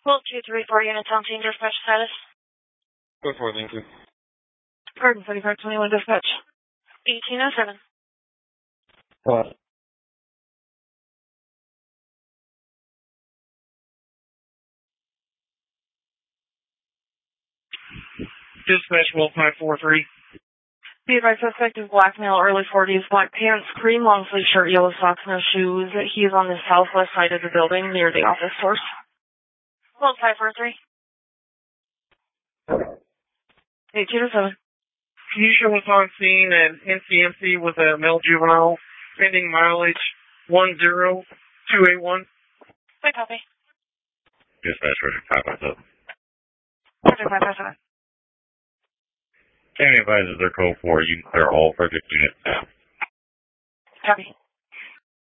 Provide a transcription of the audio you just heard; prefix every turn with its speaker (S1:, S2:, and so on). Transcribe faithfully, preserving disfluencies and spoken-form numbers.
S1: Well, two three four units on scene, dispatch status.
S2: Go for it, thank you.
S1: Pardon, thirty-five twenty-one dispatch. eighteen oh seven.
S2: What? Dispatch, well, five four three.
S1: The advised suspect is black male, early forties, black pants, green long sleeve shirt, yellow socks, no shoes. He is on the southwest side of the building near the office source. Well, five four three. eighteen oh seven.
S2: Can you show us on scene at N C M C with a male juvenile, pending mileage one zero two eight one?
S1: I copy.
S3: Dispatch, Roger, five five seven.
S1: Roger, five five seven.
S3: County advises their code for you. They're all subject units now.
S1: Copy.